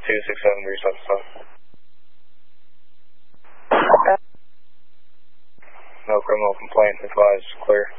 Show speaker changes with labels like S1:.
S1: 267 degrees south. No criminal complaint, advised, clear.